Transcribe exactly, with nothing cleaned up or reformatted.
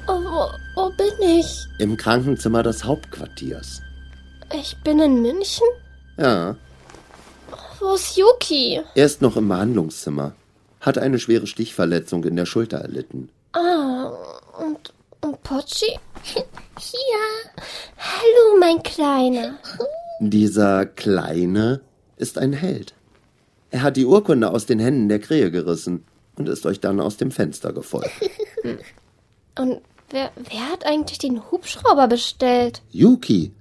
Oh, wo, wo bin ich? Im Krankenzimmer des Hauptquartiers. Ich bin in München? Ja. Wo ist Yuki? Er ist noch im Behandlungszimmer. Hat eine schwere Stichverletzung in der Schulter erlitten. Ah, und, und Pochi? Hier. Hallo, mein Kleiner. Dieser Kleine ist ein Held. Er hat die Urkunde aus den Händen der Krähe gerissen und ist euch dann aus dem Fenster gefolgt. Und wer, wer hat eigentlich den Hubschrauber bestellt? Yuki.